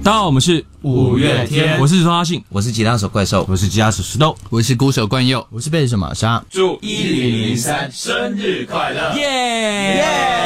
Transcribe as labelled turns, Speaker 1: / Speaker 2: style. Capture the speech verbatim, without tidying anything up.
Speaker 1: 大家好，我们是
Speaker 2: 五月天，
Speaker 1: 我是主唱阿信，
Speaker 3: 我是吉他手怪兽，
Speaker 1: 我是吉他手石头，
Speaker 4: 我是鼓手冠佑，
Speaker 5: 我是贝斯手玛莎。
Speaker 2: 祝一零零三生日快乐！
Speaker 1: 耶耶！